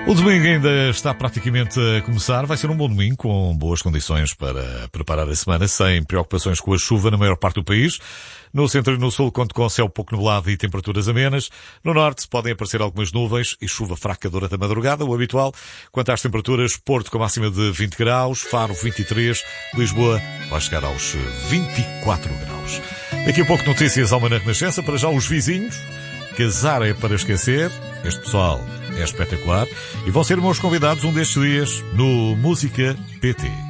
O domingo ainda está praticamente a começar. Vai ser um bom domingo com boas condições para preparar a semana, sem preocupações com a chuva na maior parte do país. No centro e no sul conto com céu pouco nublado e temperaturas amenas. No norte podem aparecer algumas nuvens e chuva fraca durante a madrugada, o habitual. Quanto às temperaturas, Porto com máxima de 20 graus, Faro 23, Lisboa vai chegar aos 24 graus. Daqui a pouco notícias ao Manhã Renascença. Para já os vizinhos. Casar é para esquecer. Este pessoal é espetacular. E vão ser meus convidados um destes dias no Música PT.